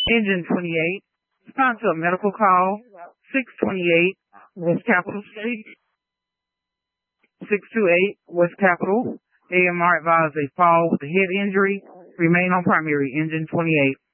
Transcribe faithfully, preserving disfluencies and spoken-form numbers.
Engine twenty-eight, respond to a medical call. six twenty-eight, West Capitol Street. six twenty-eight, West Capitol. A M R advised a fall with a head injury. Remain on primary. Engine twenty-eight.